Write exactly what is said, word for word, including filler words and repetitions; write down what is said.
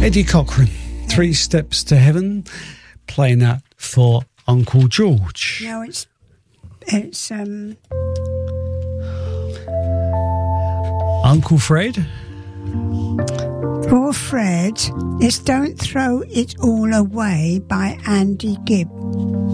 Eddie Cochran, Three Steps to Heaven, playing that for Uncle George. No, it's it's um Uncle Fred. For Fred, it's Don't Throw It All Away by Andy Gibb.